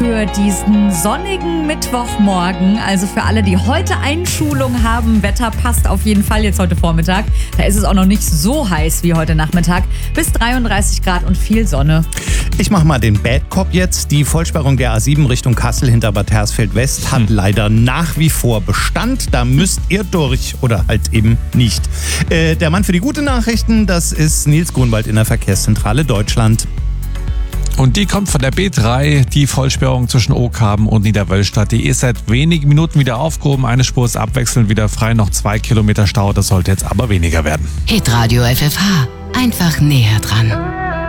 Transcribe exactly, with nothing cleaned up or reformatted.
für diesen sonnigen Mittwochmorgen. Also für alle, die heute Einschulung haben, Wetter passt auf jeden Fall jetzt heute Vormittag. Da ist es auch noch nicht so heiß wie heute Nachmittag. Bis dreiunddreißig Grad und viel Sonne. Ich mach mal den Bad Cop jetzt. Die Vollsperrung der A sieben Richtung Kassel hinter Bad Hersfeld West hat hm. leider nach wie vor Bestand. Da müsst ihr durch oder halt eben nicht. Äh, der Mann für die guten Nachrichten, das ist Nils Grunwald in der Verkehrszentrale Deutschland. Und die kommt von der B drei, die Vollsperrung zwischen Oakhaben und Niederwölstadt. Die ist seit wenigen Minuten wieder aufgehoben. Eine Spur ist abwechselnd wieder frei, noch zwei Kilometer Stau. Das sollte jetzt aber weniger werden. Hitradio F F H, einfach näher dran.